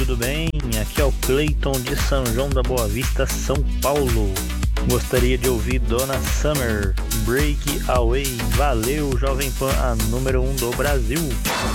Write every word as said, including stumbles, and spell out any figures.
tudo bem? Aqui é o Cleiton de São João da Boa Vista, São Paulo. Gostaria de ouvir Donna Summer, Break Away. Valeu, Jovem Pan, a número um do Brasil.